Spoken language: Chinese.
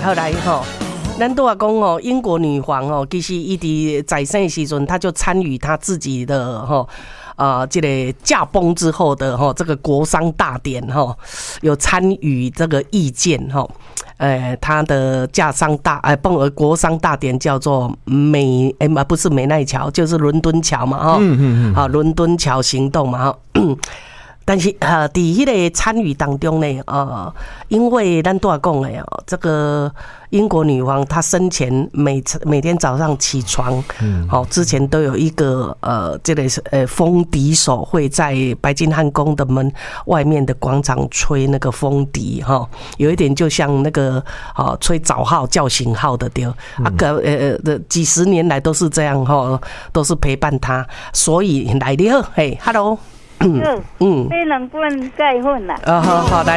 后来吼，咱都话讲哦，英国女皇哦，其实伊伫在生的时阵，她就参与她自己的吼。这个驾崩之后的这个国丧大典有参与这个意见他的国丧大典叫做不是美奈桥，就是伦敦桥嘛伦敦桥行动嘛但是伫迄个参与当中呢，因为咱都要讲的这个英国女王她生前每天早上起床，之前都有一个这个风笛手会在白金汉宫的门外面的广场吹那个风笛有一点就像那个吹早号叫醒号的对几十年来都是这样都是陪伴她，所以来了，嘿 ，Hello。 这两本盖粉啦。 好，来。